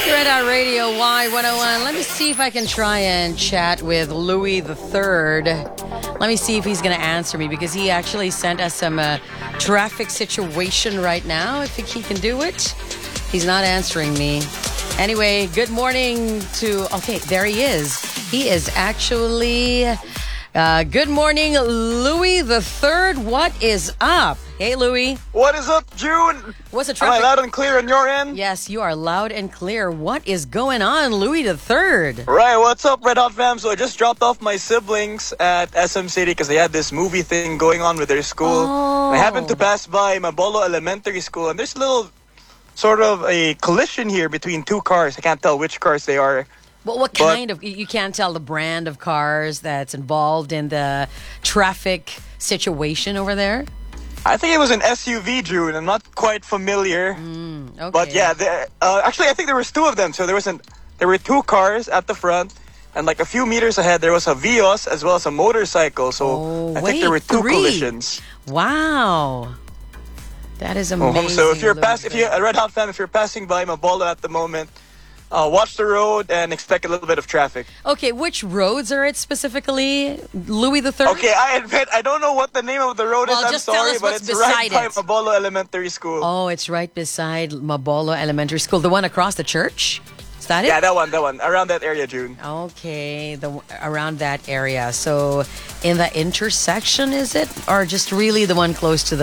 Red Out Radio Y101. Let me see if I can try and chat with Louis the Third. Let me see if he's going to answer me because he actually sent us some traffic situation right now. If he can do it, he's not answering me. Anyway, good morning to. Okay, there he is. He is actually. Good morning, Louis the Third. What is up? Hey, Louis. What is up, June? What's the traffic? Am I loud and clear on your end? Yes, you are loud and clear. What is going on, Louis the Third? Right, what's up, Red Hot fam? So I just dropped off my siblings at SM City because they had this movie thing going on with their school. Oh. I happened to pass by Mabolo Elementary School, and there's a little sort of a collision here between two cars. I can't tell which cars they are. Well, what kind of... You can't tell the brand of cars that's involved in the traffic situation over there? I think it was an SUV, June. I'm not quite familiar. Okay. But yeah, actually, I think there was two of them. So there were two cars at the front, and like a few meters ahead, there was a Vios as well as a motorcycle. So I think there were two collisions. Wow. That is amazing. So if you're a Red Hot fan, if you're passing by Mabolo at the moment, watch the road and expect a little bit of traffic. Okay, which roads are it specifically, Louis the Third? Okay, I admit I don't know what the name of the road is. I'm just tell sorry, us but what's it's right by beside it. Mabolo Elementary School. Oh, it's right beside Mabolo Elementary School, the one across the church. Is that it? Yeah, that one, around that area, June. Okay, around that area. So, in the intersection, is it, or just really the one close to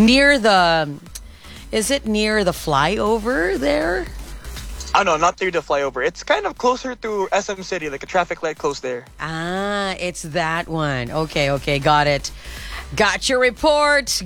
Is it near the flyover there? Oh, no, not near the flyover. It's kind of closer to SM City, like a traffic light close there. Ah, it's that one. Okay, got it. Got your report.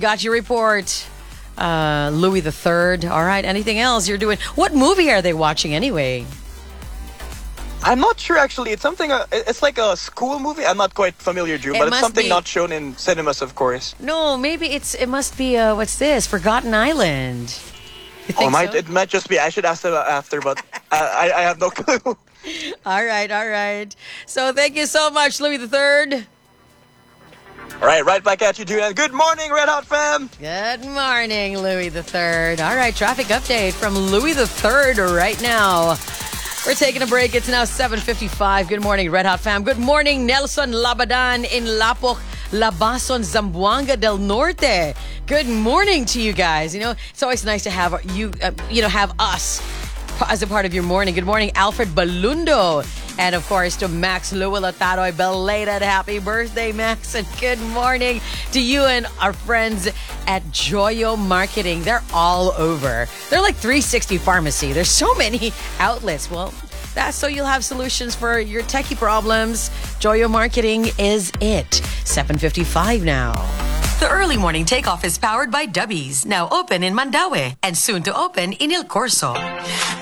Louis the Third. All right, anything else you're doing? What movie are they watching anyway? I'm not sure, actually. It's something, it's like a school movie. I'm not quite familiar, Drew, but it's something not shown in cinemas, of course. No, maybe it must be, what's this? Forgotten Island. It might just be. I should ask them after, but I have no clue. All right. So thank you so much, Louis the Third. All right back at you, June. Good morning, Red Hot fam. Good morning, Louis the Third. All right, traffic update from Louis the Third right now. We're taking a break. It's now 7:55. Good morning, Red Hot fam. Good morning, Nelson Labadan in Lapok, Labason, Zamboanga del Norte. Good morning to you guys. You know, it's always nice to have you, have us as a part of your morning. Good morning, Alfred Balundo. And of course, to Max Luwalataroy, belated happy birthday, Max. And good morning to you and our friends at Joyo Marketing. They're all over. They're like 360 Pharmacy. There's so many outlets. Well, that's so you'll have solutions for your techie problems. Joyo Marketing is it. 7:55 now. The early morning takeoff is powered by Dubbies, now open in Mandaue and soon to open in El Corso.